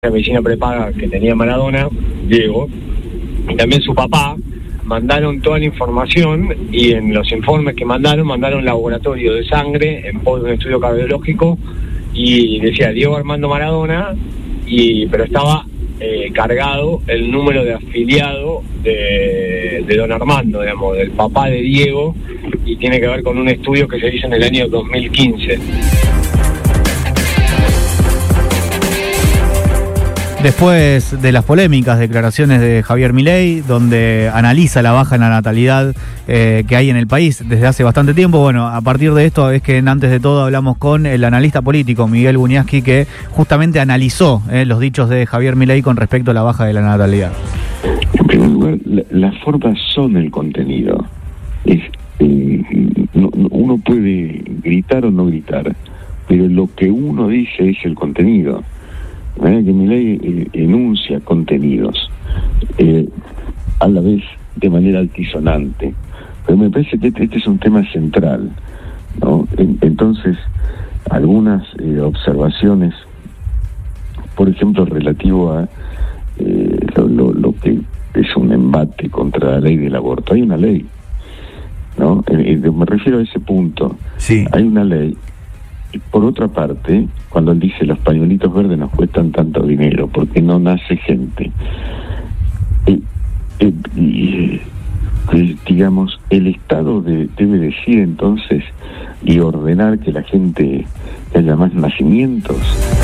medicina prepaga que tenía Maradona, Diego, y también su papá, mandaron toda la información, y en los informes que mandaron laboratorio de sangre en pos de un estudio cardiológico, y decía Diego Armando Maradona, pero estaba cargado el número de afiliado de don Armando, digamos, del papá de Diego, y tiene que ver con un estudio que se hizo en el año 2015. Después de las polémicas declaraciones de Javier Milei, donde analiza la baja en la natalidad que hay en el país desde hace bastante tiempo, bueno, a partir de esto es que antes de todo hablamos con el analista político Miguel Buñaski, que justamente analizó los dichos de Javier Milei con respecto a la baja de la natalidad. En primer lugar, las formas son el contenido. Uno puede gritar o no gritar, pero lo que uno dice es el contenido. De manera que Milei enuncia contenidos, a la vez de manera altisonante, pero me parece que este es un tema central, ¿no? Entonces, algunas observaciones, por ejemplo, relativo a lo que es un embate contra la ley del aborto. Hay una ley, ¿no? Me refiero a ese punto. Sí. Hay una ley. Y por otra parte, cuando él dice los pañuelitos verdes nos cuestan tanto dinero porque no nace gente, digamos, el Estado debe decir entonces y ordenar que la gente, que haya más nacimientos.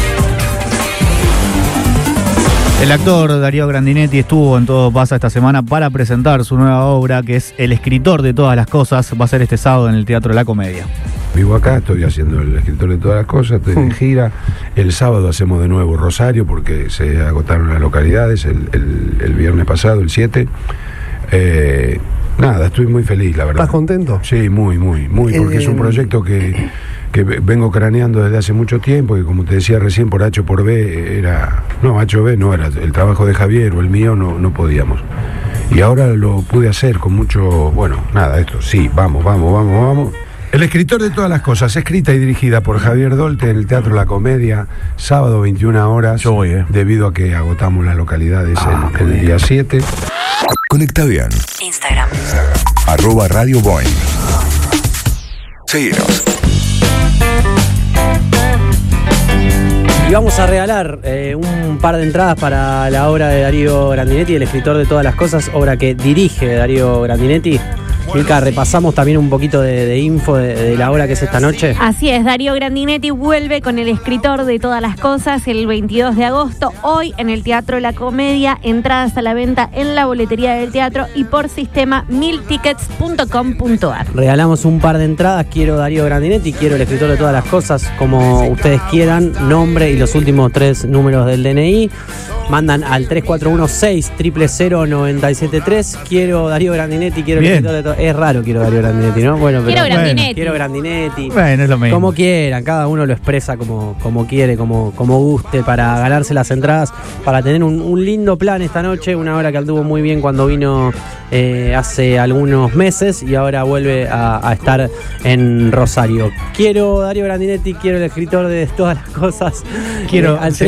El actor Darío Grandinetti estuvo en Todo Pasa esta semana para presentar su nueva obra, que es El escritor de todas las cosas. Va a ser este sábado en el Teatro La Comedia. Vivo acá, estoy haciendo El escritor de todas las cosas, estoy en gira. El sábado hacemos de nuevo Rosario porque se agotaron las localidades el viernes pasado, el 7. Nada, estoy muy feliz, la verdad. ¿Estás contento? Sí, muy, porque es un proyecto que vengo craneando desde hace mucho tiempo, y como te decía recién, por H o por B era el trabajo de Javier o el mío, no podíamos. Y ahora lo pude hacer con mucho, esto, sí, vamos. El escritor de todas las cosas, escrita y dirigida por Javier Dolte en el Teatro La Comedia, sábado 21 horas. Yo voy, debido a que agotamos las localidades el día 7. Conecta bien. Instagram. @Radio Boing. Seguinos. Y vamos a regalar un par de entradas para la obra de Darío Grandinetti, el escritor de todas las cosas, obra que dirige Darío Grandinetti. Milka, repasamos también un poquito de info de la obra que es esta noche. Así es, Darío Grandinetti vuelve con El escritor de todas las cosas el 22 de agosto, hoy en el Teatro La Comedia. Entradas a la venta en la boletería del teatro y por sistema miltickets.com.ar. Regalamos un par de entradas, quiero Darío Grandinetti, quiero El escritor de todas las cosas, como ustedes quieran, nombre y los últimos 3 números del DNI. Mandan al 341-6000973. Quiero Darío Grandinetti, quiero El escritor de todas. Es raro, quiero Darío Grandinetti, ¿no? Bueno, pero quiero Grandinetti. Bueno, es lo mismo. Como quieran, cada uno lo expresa como quiere, como guste, para ganarse las entradas, para tener un lindo plan esta noche. Una obra que anduvo muy bien cuando vino hace algunos meses y ahora vuelve a estar en Rosario. Quiero Darío Grandinetti, quiero El escritor de todas las cosas. Quiero al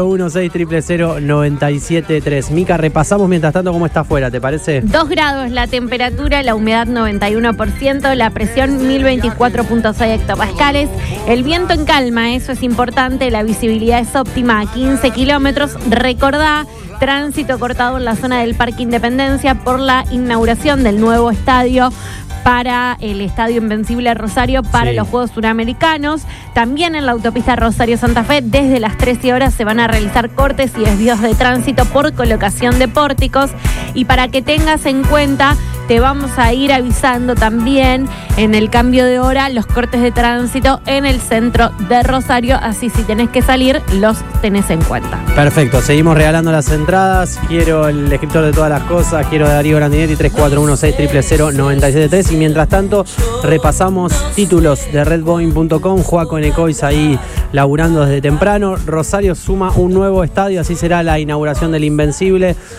341-6000973. Mica, repasamos mientras tanto cómo está afuera, ¿te parece? 2 grados la temperatura, la humedad 91%, la presión 1024.6 hectopascales, el viento en calma, eso es importante, la visibilidad es óptima a 15 kilómetros. Recordá, tránsito cortado en la zona del Parque Independencia por la inauguración del nuevo estadio para el Estadio Invencible Rosario para los Juegos Suramericanos. También en la autopista Rosario-Santa Fe, desde las 13 horas se van a realizar cortes y desvíos de tránsito por colocación de pórticos. Y para que tengas en cuenta, te vamos a ir avisando también en el cambio de hora los cortes de tránsito en el centro de Rosario, así si tenés que salir, los tenés en cuenta. Perfecto, seguimos regalando las entradas. Quiero El escritor de todas las cosas, quiero Darío Grandinetti, 341-6000973. Y mientras tanto, repasamos títulos de redboeing.com. Joaco Necois ahí laburando desde temprano. Rosario suma un nuevo estadio, así será la inauguración del Invencible.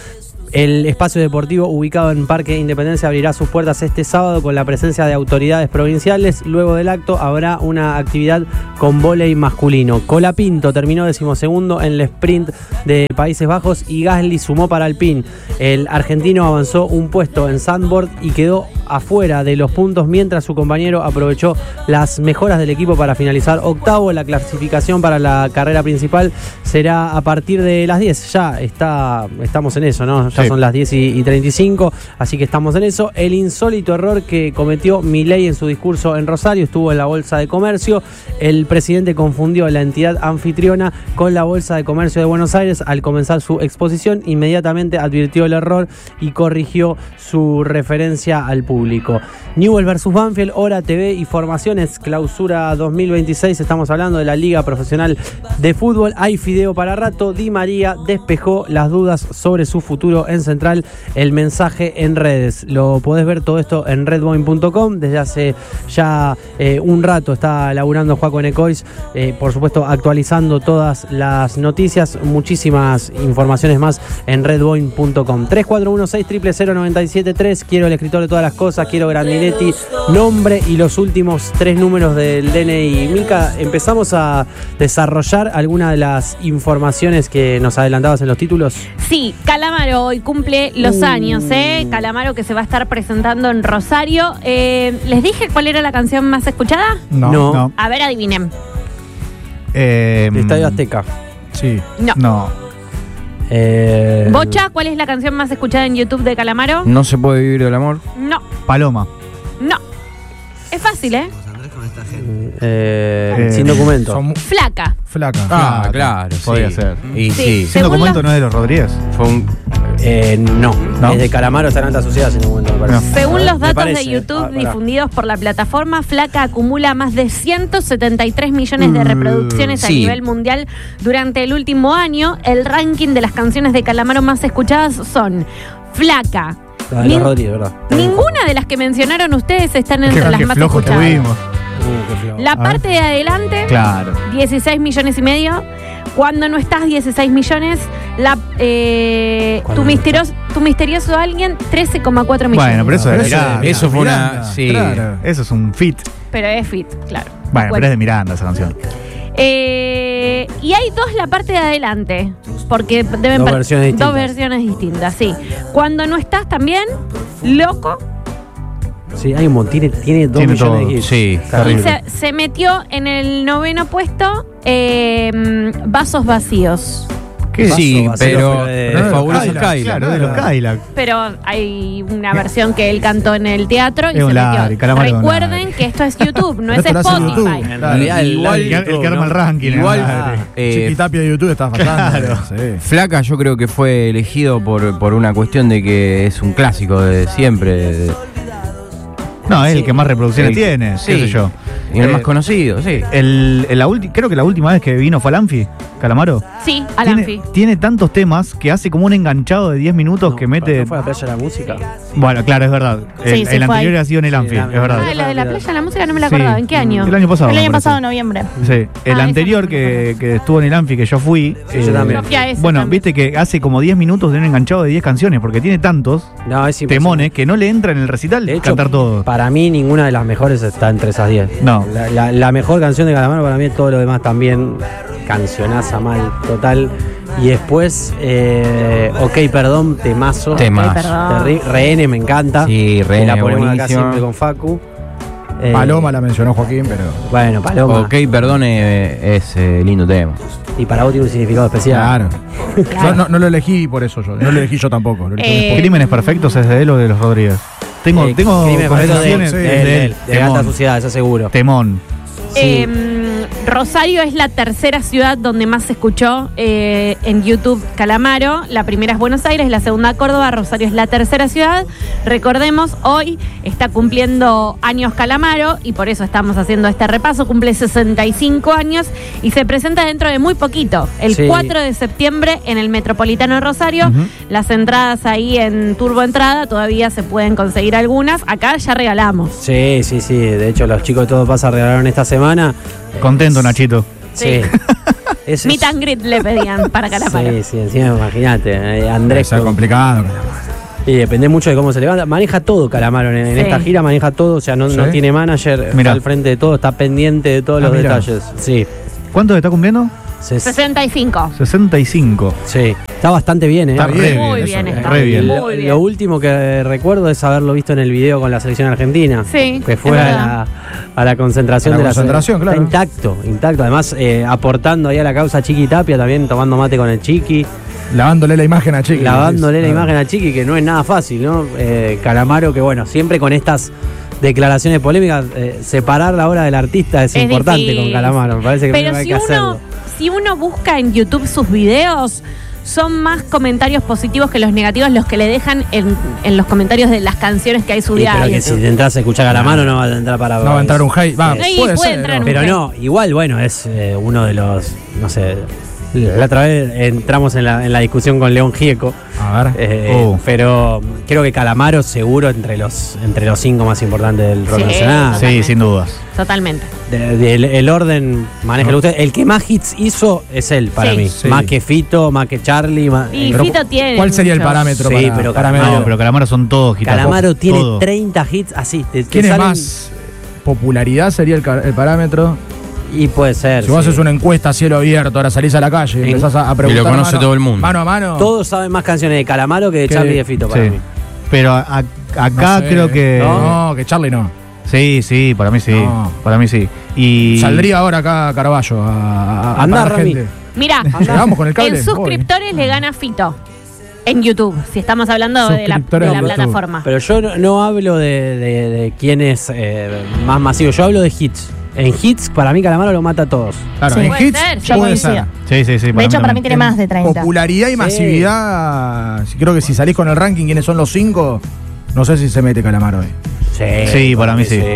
El espacio deportivo ubicado en Parque Independencia abrirá sus puertas este sábado con la presencia de autoridades provinciales. Luego del acto habrá una actividad con vóley masculino. Colapinto terminó 12º en el sprint de Países Bajos y Gasly sumó para Alpine. El argentino avanzó un puesto en sandboard y quedó afuera de los puntos mientras su compañero aprovechó las mejoras del equipo para finalizar octavo. La clasificación para la carrera principal será a partir de las 10. Ya estamos en eso, ¿no? Ya son las 10:35, así que estamos en eso. El insólito error que cometió Milei en su discurso en Rosario estuvo en la Bolsa de Comercio. El presidente confundió la entidad anfitriona con la Bolsa de Comercio de Buenos Aires. Al comenzar su exposición, inmediatamente advirtió el error y corrigió su referencia al público. Newell's versus Banfield, Hora TV y Formaciones, clausura 2026. Estamos hablando de la Liga Profesional de Fútbol. Hay fideo para rato. Di María despejó las dudas sobre su futuro en Central. El mensaje en redes. Lo podés ver todo esto en redboin.com. Desde hace ya un rato está laburando Joaco Necois, por supuesto actualizando todas las noticias. Muchísimas informaciones más en redboin.com. 3416000973. Quiero el escritor de todas las cosas. Quiero Grandinetti, nombre y los últimos 3 números del DNI. Milka, empezamos a desarrollar alguna de las informaciones que nos adelantabas en los títulos. Sí, Calamaro hoy cumple los años, Calamaro que se va a estar presentando en Rosario. ¿Les dije cuál era la canción más escuchada? No. A ver, adivinen. Estadio Azteca. Sí. No. Bocha, ¿cuál es la canción más escuchada en YouTube de Calamaro? No se puede vivir del amor. No. Paloma. No. Es fácil, Sin documento. Flaca. Flaca. Claro, podría ser. Y Sí. ¿Sin documento no es de los Rodríguez? Fue un... No. ¿No? Es de Calamaro, está en alta sociedad, sin documento, me parece. Según los Me datos parece. de YouTube Pará. difundidos por la plataforma, Flaca acumula más de 173 millones de reproducciones a Sí. nivel mundial durante el último año. El ranking de las canciones de Calamaro más escuchadas son Flaca. La de los Rodríguez, ¿verdad? Ninguna de las que mencionaron ustedes están entre Qué las más flojo escuchadas. tuvimos. Qué feo. La parte de adelante, Claro. 16 millones y medio. Cuando no estás, 16 millones. Tu misterioso alguien, 13,4 millones. Bueno, pero eso es de Pero Miranda. Eso fue una... Miranda, Sí. claro. Eso es un fit. Pero es fit, claro. Bueno, pero es de Miranda esa canción. Y hay dos la parte de adelante, porque deben Dos versiones distintas. Dos versiones distintas, sí. Cuando no estás también, Loco, Sí, hay un montón. Tiene 2 Tiene millones todo. de hits. Sí. y Terrible. se metió en el 9º puesto, Vasos Vacíos. Sí, Vaso, pero pero de de Fabuloso Cadillac, Cadillac. Claro, de los Cadillac. Pero hay una versión que él cantó en el teatro y Es un se Larry, metió. Calamaro es un Recuerden Larry. que esto es YouTube, no es Esto lo hace Spotify. YouTube. En Claro. realidad, Igual- El que arma el ranking. Igual- Larry. Chiquitapia de YouTube está faltando. Claro. Sí. Flaca yo creo que fue elegido por una cuestión de que es un clásico de siempre. No, es el que más reproducciones El- tiene, sí. qué sé yo. Y el más conocido, sí. Creo que la última vez que vino fue al Anfi, Calamaro. Sí, Alanfi. Tiene tantos temas que hace como un enganchado de 10 minutos que mete. ¿No fue a la playa de la música? Bueno, claro, es verdad. Sí, se el fue anterior ahí. ha sido en el Anfi, Sí, es verdad. Ah, la de la playa de la música no me la Sí. acordaba. ¿En qué año? El año pasado. El me año parece. pasado, en noviembre. Sí, el Ah, anterior esa que estuvo en el Anfi, que yo fui. yo también. No fui a ese Bueno, también. viste que hace como 10 minutos de un enganchado de 10 canciones, porque tiene tantos No, es imposible. temones que no le entra en el recital De hecho, cantar todo. Para mí, ninguna de las mejores está entre esas 10. No. La mejor canción de Calamaro, para mí, todo lo demás también. Cancionaza mal, total. Y después, Ok, perdón, temazo. Temazo. Perdón. Rehén me encanta. Sí, Rehén Y la es ponemos acá buenísima. siempre con Facu. Paloma la mencionó Joaquín, pero. Bueno, Paloma. Ok, perdone, es lindo tema. Y para vos tiene un significado especial. Claro. Claro. Yo no lo elegí por eso yo. No lo elegí yo tampoco. Lo elegí Crímenes Perfectos es de él o de los Rodríguez. Tengo Crimen perfecto conversaciones de él, de alta Temón. sociedad, eso seguro. Temón. Rosario es la tercera ciudad donde más se escuchó en YouTube Calamaro. La primera es Buenos Aires, la segunda Córdoba. Rosario es la tercera ciudad. Recordemos, hoy está cumpliendo años Calamaro y por eso estamos haciendo este repaso. Cumple 65 años y se presenta dentro de muy poquito, el Sí. 4 de septiembre en el Metropolitano de Rosario. Ujú. Las entradas ahí en Turbo Entrada todavía se pueden conseguir algunas. Acá ya regalamos. Sí. De hecho, los chicos de Todo Pasa regalaron esta semana. Contento, Nachito. Sí. Meet and greet le pedían para Calamaro. Sí, encima imagínate, Andrés. Eso es complicado. Y depende mucho de cómo se levanta. Maneja todo Calamaro en esta gira, maneja todo. O sea, no tiene manager, está al frente de todo, está pendiente de todos los detalles. Sí. ¿Cuánto está cumpliendo? 65. 65. Sí, está bastante bien, Está re bien. Muy bien, está re bien. muy bien. Lo último que recuerdo es haberlo visto en el video con la selección argentina. Sí, que fue es a la concentración de la concentración, claro. Está intacto. Además, aportando ahí a la causa Chiqui Tapia, también tomando mate con el Chiqui. Lavándole la imagen a Chiqui. Lavándole la imagen a Chiqui, que no es nada fácil, ¿no? Calamaro, que bueno, siempre con estas declaraciones polémicas, separar la obra del artista es importante difícil. Con Calamaro. Me parece que pero hay que hacerlo. Si uno busca en YouTube sus videos, son más comentarios positivos que los negativos los que le dejan en los comentarios de las canciones que hay subidas. Pero que si te entras a escuchar Calamaro no va a entrar para... No va a entrar un hate. Puede entrar un pero hate. no, igual, bueno, es uno de los, no sé... La otra vez entramos en la discusión con León Gieco. A ver. Pero creo que Calamaro seguro entre los 5 más importantes del rock nacional. Sí, sin dudas. Totalmente. El orden, manéjalo usted. El que más hits hizo es él, para mí. Sí. Más que Fito, más que Charlie. Y Fito tiene. ¿Cuál sería el muchos. parámetro Sí, para, pero para Calamaro- medir? No, pero Calamaro son todos gitanos. Calamaro tiene todo. 30 hits así. Te ¿Quién es salen- más? Popularidad sería el parámetro. Y puede ser. Si vos sí. haces una encuesta a cielo abierto, ahora salís a la calle y empezás a preguntar. Y lo conoce mano- todo el mundo. Mano a mano. Todos saben más canciones de Calamaro que de Que- Charlie y de Fito, para Sí. mí. Pero acá No sé. creo que. No, que Charlie no. Sí, para mí sí. No. Para mí sí. Y. Saldría ahora acá Carballo a Andá, parar Rami. gente. Mirá, Llegamos con el cable. en suscriptores le gana Fito. En YouTube, si estamos hablando de la Suscriptores en YouTube. plataforma. Pero yo no hablo de quién es más masivo, yo hablo de hits. En hits, para mí Calamaro lo mata a todos. Claro, Sí. en Puede hits ser, yo puede coincido. ser. Sí. De hecho, para mí también. tiene más de 30. Popularidad y masividad. Creo que si salís con el ranking, quiénes son los 5, no sé si se mete Calamaro ahí. Sí, para mí sí.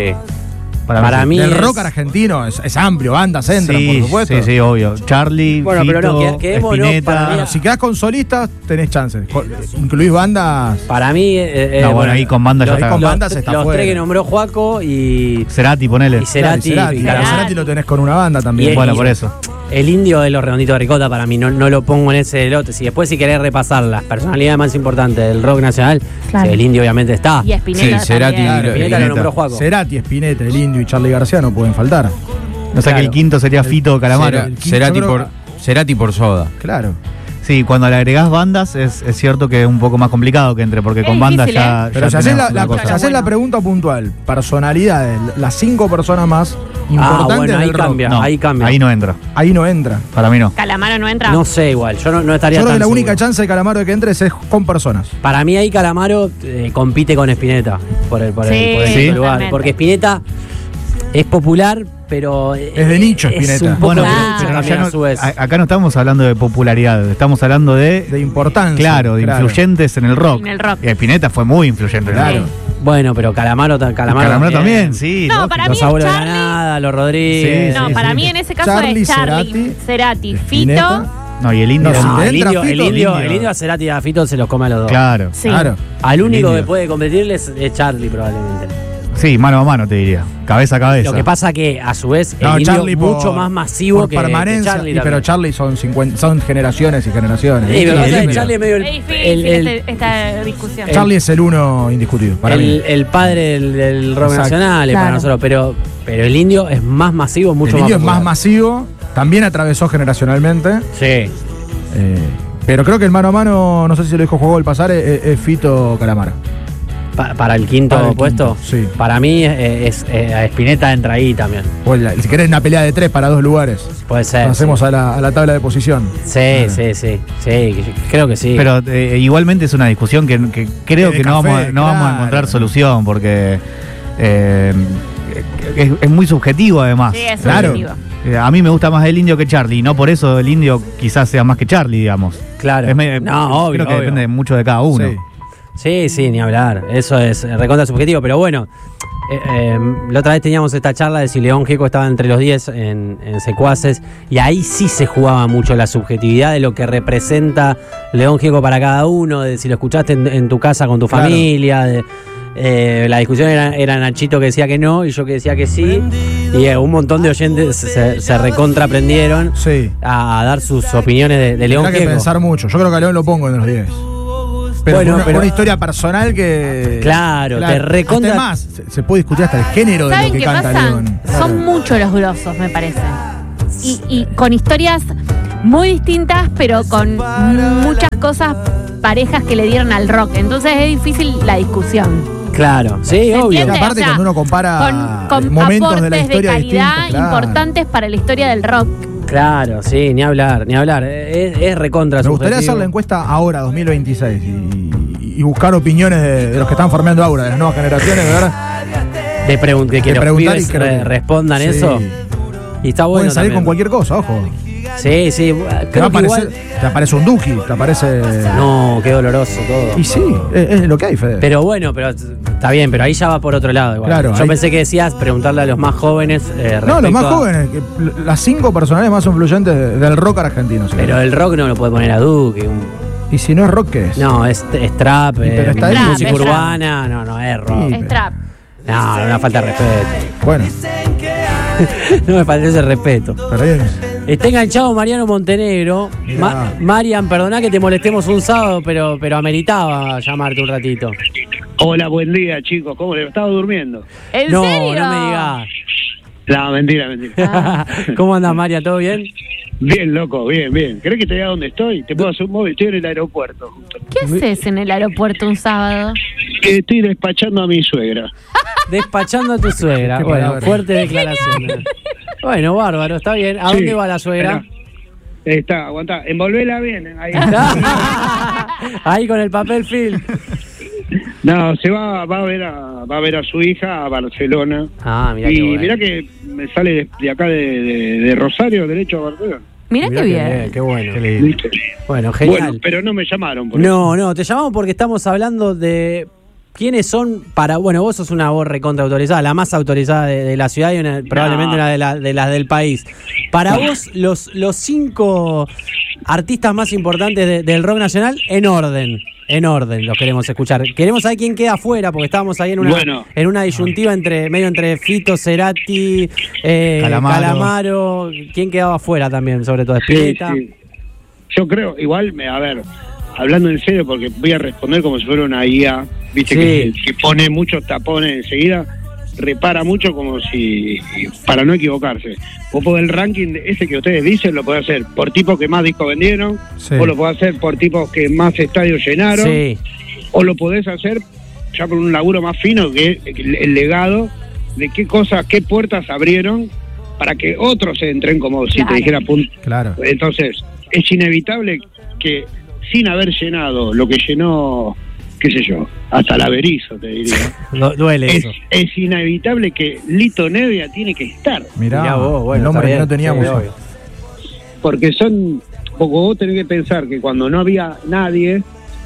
Para mí El es- rock argentino es amplio, bandas entran, Sí, por supuesto. sí, obvio. Charlie, Bueno, Fito, pero no, quedémonos Spinetta. para mí. Bueno, si quedás con solistas, tenés chances. Incluís bandas. Para mí. No, bueno, ahí con banda ya los, está. Con los- bandas está los fuera. tres que nombró Joaco y Cerati, ponele. Cerati. Cerati. y Claro, Calamaro. Cerati lo tenés con una banda también. Y- Bueno, por eso. El indio de los redonditos de ricota para mí, no lo pongo en ese lote. Si después si querés repasar las personalidades más importantes del rock nacional, Claro. el indio obviamente está. Y Spinetta Sí, Cerati también. y lo- Spinetta lo nombró Joaco. Cerati, Spinetta, el Indio y Charlie García no pueden faltar. O sea que el Claro. quinto sería Fito Calamaro. el quinto Cerati creo- por Cerati por Soda. Claro. Sí, cuando le agregás bandas es cierto que es un poco más complicado que entre, porque Es con bandas difícil, ya. Pero ya si haces tenés la, una cosa. si haces la pregunta puntual, personalidades, las 5 personas más importantes bueno, ahí del rock, cambia. No, ahí cambia. Ahí no entra. ahí no entra. Para mí no. Calamaro no entra. No sé igual, yo no estaría Yo creo tan que la única seguro. chance de Calamaro de que entres es con personas. Para mí ahí Calamaro compite con Spinetta por el Sí, quinto Sí. lugar. totalmente. Porque Spinetta es popular, pero Es de nicho, es Spinetta. un poco Bueno, de Claro. nicho pero también ya a su vez. acá no estamos hablando de popularidad, estamos hablando De importancia. claro, de claro. influyentes en el rock. En el rock. Y Spinetta fue muy influyente en el Claro. rock. Bueno, pero Calamaro Calamaro también, sí. No, lógico. para mí Los es abuelos de Charlie. Granada, los Rodríguez. Sí, No, sí, para sí. mí en ese caso Charlie, es Charlie, Cerati, Spinetta. Fito. No, y el indio. No, si No, te el entra indio, Fito, el indio a Cerati y a Fito se los come a los dos. Claro. Sí. Claro. Al único El que indio. puede competirles es Charlie probablemente. Sí, mano a mano te diría. Cabeza a cabeza. Lo que pasa que a su vez el No, indio Charlie mucho por- más masivo por que permanencia. Charlie pero también. Charlie son generaciones y generaciones. Sí, pero el, o sea, indio. Charlie es medio Es difícil el- esta discusión. Charlie es el uno indiscutido. Para mí. el padre del rock Exacto. nacional es para Claro. nosotros, pero el indio es más masivo, mucho El indio más es más popular. masivo. También atravesó generacionalmente. Sí. Pero creo que el mano a mano, no sé si lo dijo Juego al pasar, es Fito Calamaro. Para el quinto Para el puesto, quinto, sí. para mí a Spinetta entra ahí también. O si querés una pelea de 3 para 2 lugares. Puede ser. Pasemos a la tabla de posición. Sí, creo que sí. Pero igualmente es una discusión que creo De que no, café, no vamos a claro. encontrar solución porque es muy subjetivo además. Sí, es Claro. subjetivo. A mí me gusta más el indio que Charlie, y no por eso el indio quizás sea más que Charlie, digamos. claro. No, obvio, creo que obvio. depende mucho de cada uno. Sí. Sí, ni hablar. Eso es recontra subjetivo. Pero bueno, la otra vez teníamos esta charla de si León Gieco estaba entre los 10 en Secuaces. Y ahí sí se jugaba mucho la subjetividad de lo que representa León Gieco para cada uno. De si lo escuchaste en tu casa con tu Claro. familia. La discusión era Nachito que decía que no y yo que decía que sí. Y un montón de oyentes se recontraprendieron a dar sus opiniones de León. Hay que pensar mucho. Yo creo que a León lo pongo en los 10. Pero bueno, por una historia personal que... Claro, te recontra... Además, se puede discutir hasta el género de lo que canta León. Son muchos los grosos, me parece. Y con historias muy distintas, pero con muchas cosas parejas que le dieron al rock. Entonces es difícil la discusión. Claro, sí, obvio. Aparte, cuando uno compara con momentos de la historia de calidad importantes para la historia del rock. Claro, sí, ni hablar. Es recontra. Me gustaría hacer la encuesta ahora, 2026, y buscar opiniones de los que están formando ahora, de las nuevas generaciones, ¿verdad? Que los pibes respondan eso. Y está bueno. Pueden salir también con cualquier cosa, ojo. Sí. Creo que igual... Te aparece un Duki, te aparece... No, qué doloroso todo. Y sí, es lo que hay, Fede. Pero bueno, está bien, pero ahí ya va por otro lado igual. Claro, yo pensé que decías preguntarle a los más jóvenes. No, los más jóvenes, las 5 personalidades más influyentes del rock argentino. ¿Sí? Pero el rock no lo puede poner a Duki. ¿Y si no es rock, qué es? No, es trap, música urbana, no es rock. Es trap. No, una falta de respeto. Bueno. No me parece respeto. Pero bien. Está enganchado Mariano Montenegro. Marian, perdoná que te molestemos un sábado, pero ameritaba llamarte un ratito. Hola, buen día, chicos. ¿Cómo le estaba durmiendo? ¿En serio? No me digas. No, mentira. ¿Cómo andas, María? ¿Todo bien? Bien, loco, bien. ¿Querés que te diga dónde estoy? Te puedo hacer un móvil, estoy en el aeropuerto. Justo. ¿Qué haces en el aeropuerto un sábado? Estoy despachando a mi suegra. Despachando a tu suegra. Bueno, fuerte declaración. Bueno, bárbaro, está bien. ¿A dónde va la suegra? Está, aguantá. Envolvela bien. Ahí. Ahí con el papel film. No, se va a ver a su hija a Barcelona. Mirá y qué bueno. mirá que me sale de acá de Rosario, derecho a Barcelona. Mirá qué bien. Qué bueno. ¿Viste? Bueno, genial. Bueno, pero no me llamaron. No, te llamamos porque estamos hablando de quiénes son para... Bueno, vos sos una voz recontra autorizada, la más autorizada de la ciudad y probablemente una de las del país. Para vos, los 5 artistas más importantes del rock nacional, en orden los queremos escuchar. Queremos saber quién queda afuera, porque estábamos ahí en una disyuntiva entre Fito, Cerati, Calamaro. ¿Quién quedaba afuera también, sobre todo Spinetta? Sí. Yo creo, igual, a ver, hablando en serio, porque voy a responder como si fuera una IA, viste, que pone muchos tapones enseguida, repara mucho como si, para no equivocarse. Vos podés el ranking ese que ustedes dicen, lo podés hacer por tipos que más discos vendieron, vos lo podés hacer por tipos que más estadios llenaron, o lo podés hacer ya por un laburo más fino, que el legado de qué cosas, qué puertas abrieron para que otros entren, como si te dijera punto. Claro. Entonces, es inevitable que sin haber llenado lo que llenó, qué sé yo, hasta la Berizo, te diría. Duele eso. Es inevitable que Lito Nevia tiene que estar. Mirá vos, bueno, el nombre que no teníamos. Porque vos tenés que pensar que cuando no había nadie,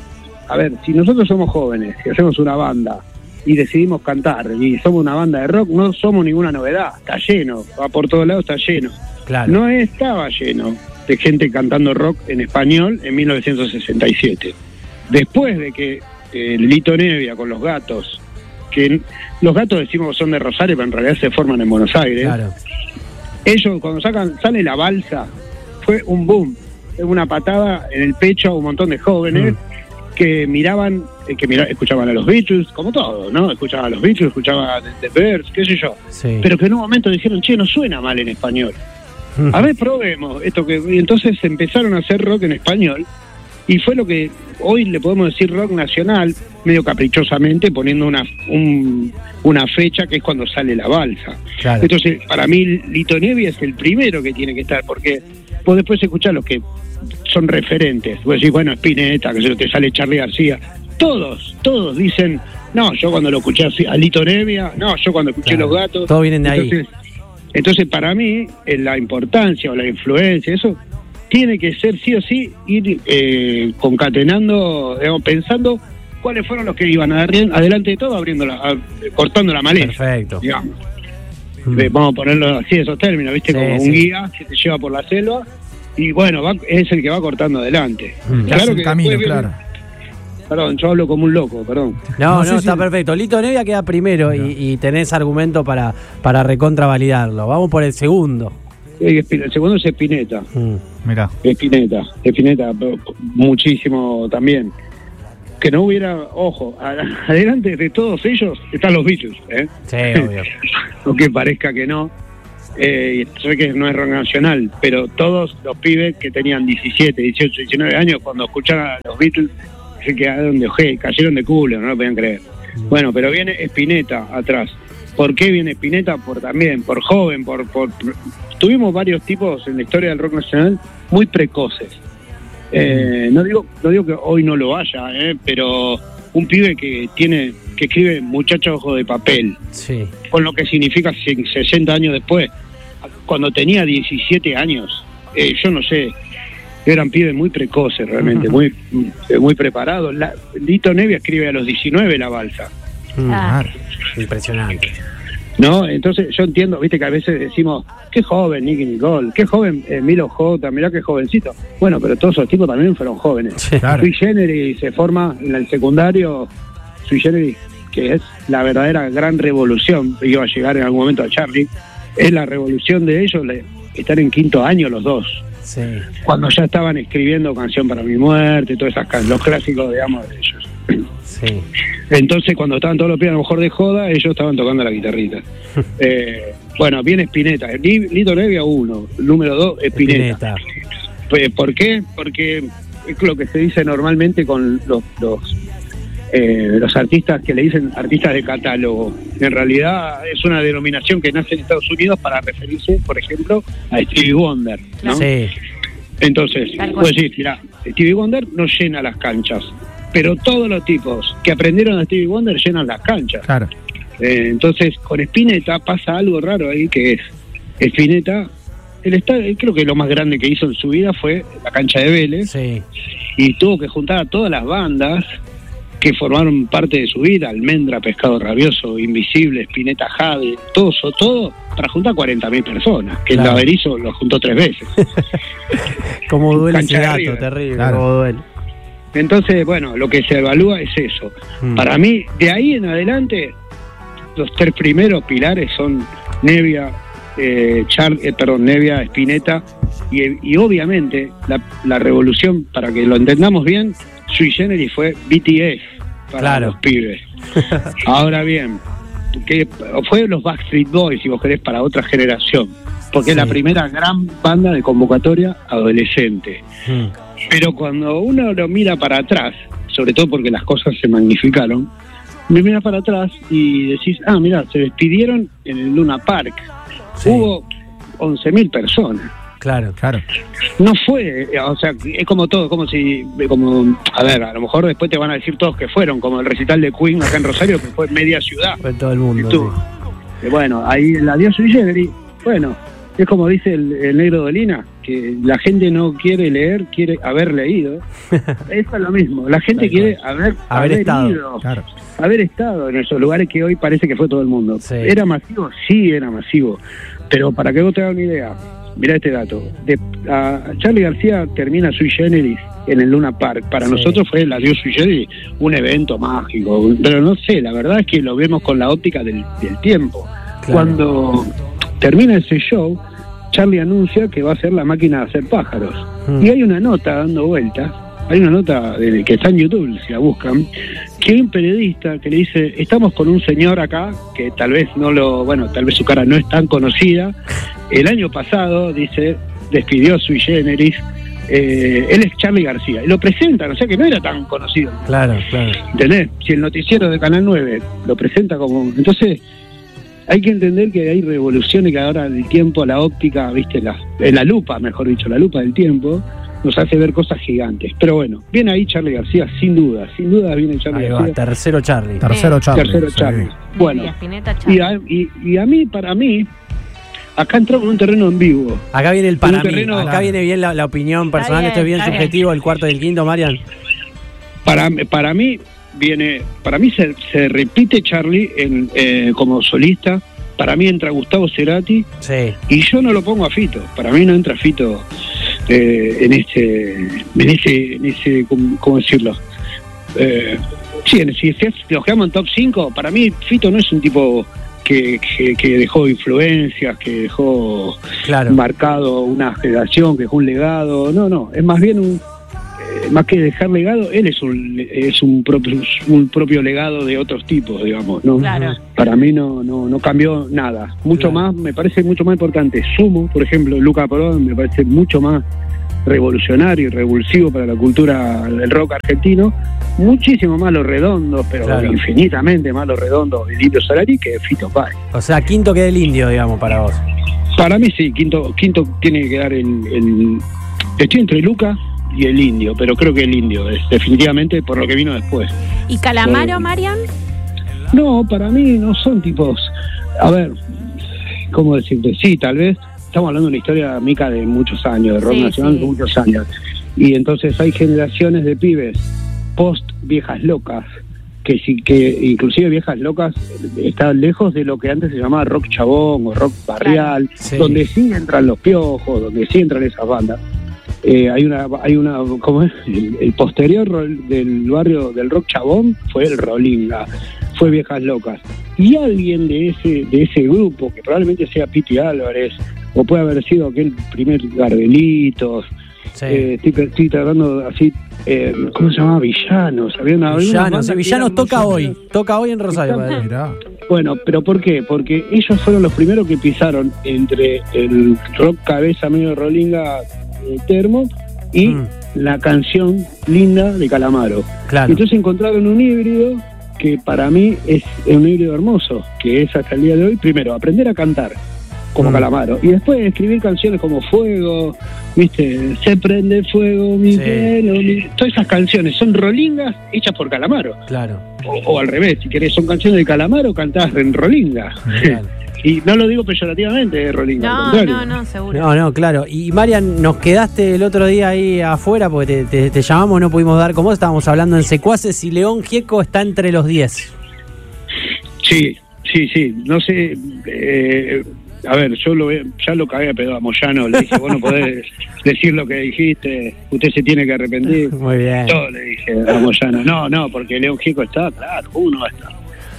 a ver, si nosotros somos jóvenes y hacemos una banda y decidimos cantar y somos una banda de rock, no somos ninguna novedad, está lleno, va por todos lados, está lleno. Claro. No estaba lleno de gente cantando rock en español en 1967. Después de que Lito Nevia con Los Gatos, que Los Gatos decimos que son de Rosario, pero en realidad se forman en Buenos Aires. Claro. Ellos cuando sale La Balsa, fue un boom, una patada en el pecho a un montón de jóvenes que escuchaban a los Beatles, como todo, ¿no? Escuchaban a los Beatles, escuchaban a The Birds, qué sé yo. Sí. Pero que en un momento dijeron, che, no suena mal en español. A ver, probemos esto y entonces empezaron a hacer rock en español y fue lo que hoy le podemos decir rock nacional, medio caprichosamente, poniendo una fecha que es cuando sale La Balsa. Claro. Entonces, para mí Lito Nevia es el primero que tiene que estar, porque vos después escuchás los que son referentes. Vos decís, bueno, Spinetta, que te sale Charly García. Todos dicen, no, yo cuando lo escuché a Lito Nevia, no, yo cuando escuché Los Gatos. Todos vienen de ahí. Entonces, para mí, la importancia o la influencia, eso tiene que ser sí o sí ir concatenando, digamos, pensando cuáles fueron los que iban adelante de todo, cortando la maleza. Perfecto. Digamos. Vamos a ponerlo así, esos términos, ¿viste? Sí, como un guía que te lleva por la selva y bueno, es el que va cortando adelante. Claro que camino, claro. Perdón, yo hablo como un loco, perdón. No, sí, está sí. perfecto. Lito Nevia queda primero y tenés argumento para recontravalidarlo. Vamos por el segundo. El segundo es Spinetta. Mirá. Spinetta, muchísimo también. Que no hubiera, ojo, adelante de todos ellos están los Beatles, ¿eh? Sí, obvio. Aunque parezca que no. Sé que no es rock nacional, pero todos los pibes que tenían 17, 18, 19 años, cuando escucharon a los Beatles, se quedaron de ojete, cayeron de culo, no lo podían creer. Bueno, pero viene Spinetta atrás. ¿Por qué viene Spinetta? Por joven, tuvimos varios tipos en la historia del rock nacional muy precoces. No digo que hoy no lo haya, pero un pibe que escribe Muchacho Ojo de Papel, sí, con lo que significa 60 años después, cuando tenía 17 años, yo no sé, eran pibes muy precoces realmente, muy preparados. Lito Nevia escribe a los 19 La Balsa. Impresionante. ¿No? Entonces yo entiendo, viste que a veces decimos, qué joven Nicky Nicole, qué joven Milo J, mirá qué jovencito. Bueno, pero todos esos tipos también fueron jóvenes. Sí, claro. Sui Generis se forma en el secundario, Sui Generis, que es la verdadera gran revolución, iba a llegar en algún momento a Charlie, es la revolución de ellos, están en quinto año los dos. Sí. Cuando ya estaban escribiendo Canción para mi muerte, todas esas los clásicos, digamos, de ellos. Sí. Entonces, cuando estaban todos los pies a lo mejor de joda, ellos estaban tocando la guitarrita. Bueno, viene Spinetta. Lito Nevia 1, número 2, Spinetta. ¿Por qué? Porque es lo que se dice normalmente con los artistas que le dicen artistas de catálogo. En realidad es una denominación que nace en Estados Unidos para referirse, por ejemplo, a Stevie Wonder, ¿no? Sí. Entonces, puedo decir, mirá, Stevie Wonder no llena las canchas, pero todos los tipos que aprendieron a Stevie Wonder llenan las canchas. Claro. Entonces, con Spinetta pasa algo raro ahí, que es Spinetta, creo que lo más grande que hizo en su vida fue la cancha de Vélez, Sí. y tuvo que juntar a todas las bandas que formaron parte de su vida, Almendra, Pescado Rabioso, Invisible, Spinetta Jade, todo, para juntar 40.000 personas, que Claro. el Laberizo lo juntó 3 veces. Como duele ese Cancha de gato, River. terrible. Claro. Cómo duele. Entonces, bueno, lo que se evalúa es eso. Para mí, de ahí en adelante, los 3 primeros pilares son Nevia, Nevia, Spinetta, y obviamente la revolución, para que lo entendamos bien, Sui Generis fue BTS para Claro. los pibes. Ahora bien, que fue los Backstreet Boys, si vos querés, para otra generación, porque es la primera gran banda de convocatoria adolescente. Pero cuando uno lo mira para atrás, sobre todo porque las cosas se magnificaron, me miras para atrás y decís, mira, se despidieron en el Luna Park. Sí. Hubo 11.000 personas. Claro. No fue, o sea, es como todo, a ver, a lo mejor después te van a decir todos que fueron, como el recital de Queen acá en Rosario, que fue media ciudad. Fue todo el mundo. Estuvo. Bueno, ahí el adiós Sui Generis, bueno, es como dice el negro Dolina, que la gente no quiere leer, quiere haber leído. Eso es lo mismo, la gente quiere haber estado. ido, Claro. haber estado en esos lugares que hoy parece que fue todo el mundo. Sí. ¿Era masivo? Sí, era masivo. Pero para que vos te hagas una idea, mirá este dato. Charly García termina Sui Generis en el Luna Park. Para Sí. nosotros fue el adiós Sui Generis un evento mágico. Pero no sé, la verdad es que lo vemos con la óptica del tiempo. Claro. Cuando termina ese show, Charly anuncia que va a ser la máquina de hacer pájaros. Y hay una nota dando vueltas, hay una nota que está en YouTube, si la buscan, que hay un periodista que le dice, estamos con un señor acá, que tal vez tal vez su cara no es tan conocida, el año pasado, dice, despidió Sui Generis, él es Charly García, y lo presentan, o sea que no era tan conocido. Claro. ¿Entendés? Si el noticiero de Canal 9 lo presenta como... Entonces, hay que entender que hay revoluciones que ahora el tiempo, la óptica, viste, la lupa, mejor dicho, la lupa del tiempo, nos hace ver cosas gigantes. Pero bueno, viene ahí Charly García, sin duda viene Charly Ahí va, García. tercero Charly. Tercero Charly. Tercero Charly. Sí. Bueno, Y Spinetta, Charly. y para mí, acá entramos en un terreno ambiguo. Acá viene el para Un mí. terreno- Acá viene bien la opinión personal. bien, Esto es bien está bien. subjetivo, el cuarto y el quinto, Marian. Para mí se repite Charly como solista. Para mí entra Gustavo Cerati, Sí. y yo no lo pongo a Fito. Para mí no entra Fito en ese, ¿cómo decirlo? sí, si los quedamos en top 5, para mí Fito no es un tipo que dejó influencias, que dejó marcado una generación, que dejó un legado. No, es más bien más que dejar legado, él es un propio legado de otros tipos, digamos, ¿no? Claro. Para mí no cambió nada. Mucho más, me parece mucho más importante Sumo, por ejemplo, Luca Prodan, me parece mucho más revolucionario y revulsivo para la cultura del rock argentino, muchísimo más Los Redondos, pero infinitamente más Los Redondos del Indio Solari que Fito Páez. O sea, quinto que el Indio, digamos, para vos. Para mí sí, quinto tiene que quedar estoy entre Luca y el Indio, pero creo que el Indio es definitivamente por lo que vino después. ¿Y Calamaro, Marian? No, para mí no son tipos, a ver, ¿cómo decirte? Sí, tal vez estamos hablando de una historia mica de muchos años, de rock nacional de muchos años, y entonces hay generaciones de pibes post Viejas Locas que inclusive Viejas Locas está lejos de lo que antes se llamaba rock chabón o rock barrial, donde sí entran los Piojos, donde sí entran esas bandas. Hay una ¿cómo es? El posterior del barrio del rock chabón fue el Rolinga, fue Viejas Locas, y alguien de ese grupo, que probablemente sea Piti Álvarez o puede haber sido aquel primer Gardelitos, estoy tratando así, ¿cómo se llama? Villanos. Villanos toca hoy en Rosario. Bueno, pero ¿por qué? Porque ellos fueron los primeros que pisaron entre el rock cabeza medio Rolinga Termo y la canción linda de Calamaro. Claro. Entonces encontraron un híbrido que para mí es un híbrido hermoso, que es hasta el día de hoy, primero, aprender a cantar como Calamaro, y después escribir canciones como Fuego, ¿viste? Se prende fuego, Miguel, todas esas canciones son rolingas hechas por Calamaro. Claro. O al revés, si querés, son canciones de Calamaro cantadas en rolinga. Claro. Y no lo digo peyorativamente, rolinga. No, seguro. No, claro. Y Marian, nos quedaste el otro día ahí afuera porque te llamamos, no pudimos dar con vos, estábamos hablando en Secuaces y León Gieco está entre los 10. Sí. No sé, a ver, yo ya lo cagué a pedo a Moyano, le dije, vos no podés decir lo que dijiste, usted se tiene que arrepentir. Muy bien. Todo le dije a Moyano. No, porque León Gieco está, claro, ¿cómo no va a estar?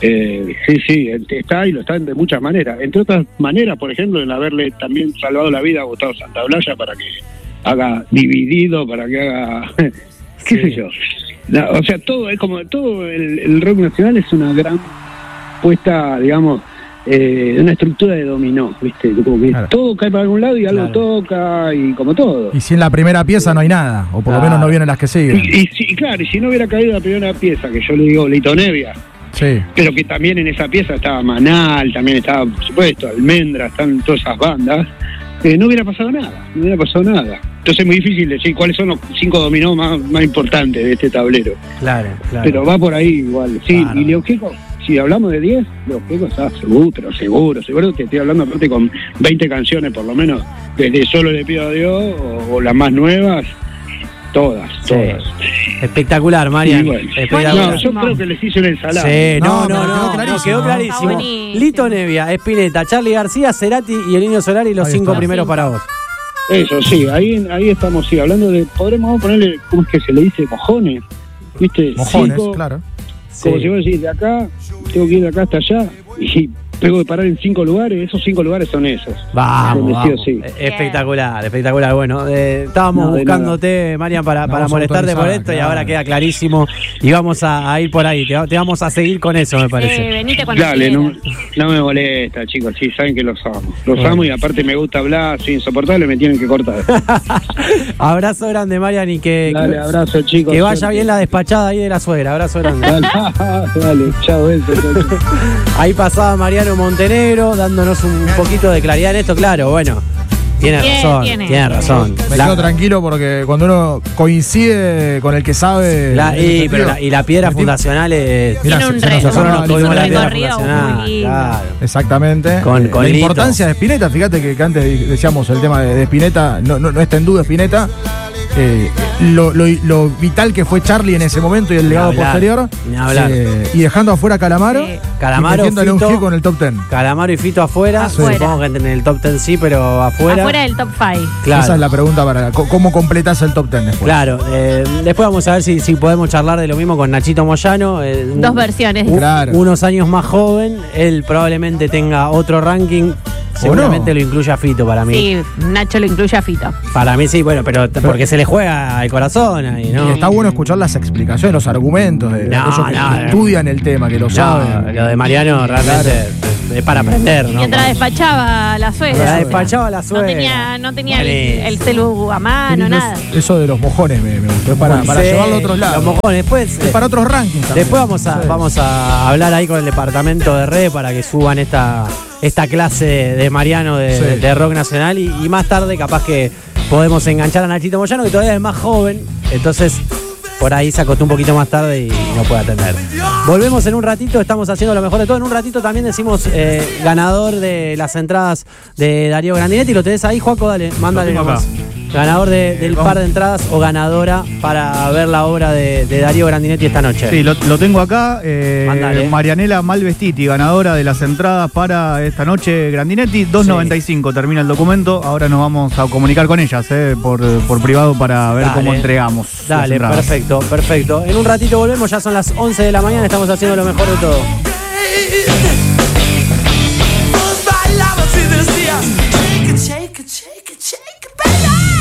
Sí, está y lo está de muchas maneras. Entre otras maneras, por ejemplo, en haberle también salvado la vida a Gustavo Santaolalla para que haga Dividido, para que haga... ¿Qué sé yo? O sea, todo es como... Todo el rock nacional es una gran puesta, digamos... una estructura de dominó, ¿viste? Como que todo cae para algún lado y algo toca, y como todo. Y si en la primera pieza no hay nada, o por lo menos no vienen las que siguen. Y si no hubiera caído la primera pieza, que yo le digo Lito Nevia, pero que también en esa pieza estaba Manal, también estaba, por supuesto, Almendra, están todas esas bandas, no hubiera pasado nada. Entonces es muy difícil decir cuáles son los 5 dominó más importantes de este tablero. Claro. Pero va por ahí igual. Sí, claro. Y León Gieco, si hablamos de 10, León Gieco está seguro. Te estoy hablando aparte con 20 canciones por lo menos, desde Solo le pido a Dios o las más nuevas, todas. Espectacular, Marian. Bueno. No, yo creo que les hice una ensalada. Sí, no, quedó clarísimo. Lito Nevia, Spinetta, Charly García, Cerati y el Indio Solari, los 5 primeros para vos. Eso, sí, ahí estamos, hablando de, podremos ponerle, ¿cómo es que se le dice? Mojones, ¿viste? Mojones, claro. Como si vos decís, de acá, tengo que ir de acá hasta allá, y tengo que parar en 5 lugares, esos 5 lugares son esos. Vamos. Espectacular. Bueno, estábamos buscándote, Marian, para molestarte por esto, y ahora queda clarísimo, y vamos a ir por ahí, te vamos a seguir con eso, me parece. Venite cuando Dale, no me molesta, chicos, sí, saben que los amo. Amo, y aparte me gusta hablar, soy insoportable, me tienen que cortar. Abrazo grande, Marian, y Dale, abrazo, chicos. Que vaya bien la despachada ahí de la suegra, abrazo grande. Dale, chao, Ahí pasaba Mariano Montenegro dándonos un poquito de claridad en esto, claro, bueno. Tiene razón. Me quedo tranquilo porque cuando uno coincide con el que sabe... la piedra fundacional es... Tiene un recorrido muy claro. Exactamente. Con la importancia de Spinetta, fíjate que antes decíamos el tema de Spinetta, no está en duda Spinetta, lo vital que fue Charlie en ese momento y el legado posterior. Ni hablar. Y dejando afuera a Calamaro. Sí. Calamaro, y metiéndole un Fito, G con el top 10. Calamaro y Fito afuera. Supongo que en el top 10 sí, pero afuera. Afuera del top 5. Claro. Esa es la pregunta para cómo completás el top 10 después. Claro, después vamos a ver si podemos charlar de lo mismo con Nachito Moyano. Dos versiones. Claro. Unos años más joven, él probablemente tenga otro ranking. Seguramente lo incluye a Fito para mí. Sí, Nacho lo incluye a Fito. Para mí sí, bueno, pero porque se le juega el corazón ahí, ¿no? Y está bueno escuchar las explicaciones, los argumentos de aquellos que estudian el tema, que lo saben. Lo de Mariano realmente es para aprender, ¿no? Mientras despachaba la suegra. La despachaba la suegra. No tenía el celu a mano, nada. Eso de los mojones me gustó. Es para llevarlo a otros lados. Los mojones, después. Es para otros rankings también. Después vamos a hablar ahí con el departamento de red para que suban esta clase de Mariano de rock nacional y más tarde capaz que podemos enganchar a Nachito Moyano, que todavía es más joven, entonces por ahí se acostó un poquito más tarde y no puede atender. Volvemos en un ratito, estamos haciendo lo mejor de todo. En un ratito también decimos ganador de las entradas de Darío Grandinetti. ¿Lo tenés ahí, Joaco? Dale, mándale nomás. Ganador del par de entradas o ganadora para ver la obra de Darío Grandinetti esta noche. Sí, lo tengo acá. Mándale. Marianela Malvestiti, ganadora de las entradas para esta noche Grandinetti. 2.95 termina el documento. Ahora nos vamos a comunicar con ellas por privado para ver cómo entregamos. Dale, perfecto, perfecto. En un ratito volvemos, ya son las 11 de la mañana, estamos haciendo lo mejor de todo.